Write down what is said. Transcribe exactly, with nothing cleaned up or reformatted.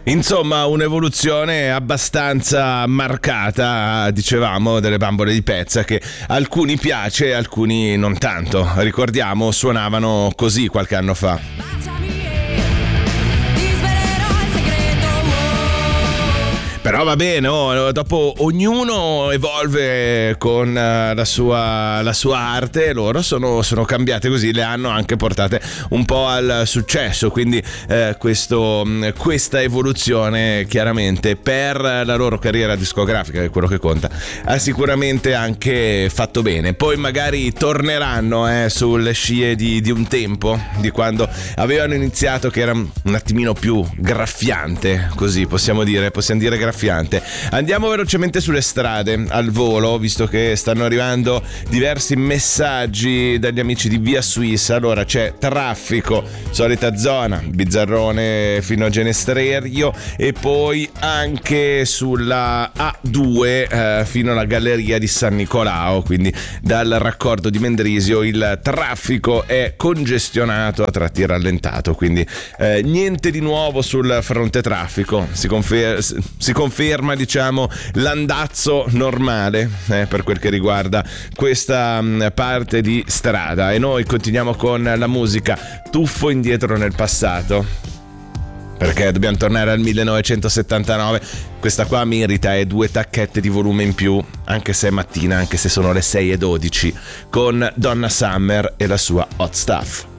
Insomma, un'evoluzione abbastanza marcata, dicevamo, delle bambole di pezza, che alcuni piace, alcuni non tanto. Ricordiamo, suonavano così qualche anno fa. Però va bene, oh, dopo ognuno evolve con uh, la, sua, la sua arte, loro sono, sono cambiate così, le hanno anche portate un po' al successo, quindi eh, questo, questa evoluzione chiaramente per la loro carriera discografica, che è quello che conta, ha sicuramente anche fatto bene. Poi magari torneranno eh, sulle scie di, di un tempo, di quando avevano iniziato, che era un attimino più graffiante, così possiamo dire, possiamo dire graffiante. Andiamo velocemente sulle strade al volo, visto che stanno arrivando diversi messaggi dagli amici di Via Suisse. Allora, c'è traffico, solita zona, Bizzarrone fino a Genestrerio, e poi anche sulla A due eh, fino alla galleria di San Nicolao, quindi dal raccordo di Mendrisio il traffico è congestionato, a tratti rallentato, quindi eh, niente di nuovo sul fronte traffico, si confer- si conferma, diciamo, l'andazzo normale eh, per quel che riguarda questa mh, parte di strada. E noi continuiamo con la musica, tuffo indietro nel passato, perché dobbiamo tornare al millenovecentosettantanove. Questa qua merita e due tacchette di volume in più, anche se è mattina, anche se sono le sei e dodici, con Donna Summer e la sua Hot Stuff.